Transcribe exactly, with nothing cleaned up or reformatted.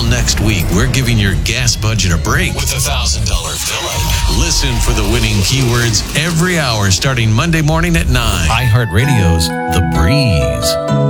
All next week, we're giving your gas budget a break with a one thousand dollars fill-up. Listen for the winning keywords every hour starting Monday morning at nine. iHeartRadio's The Breeze.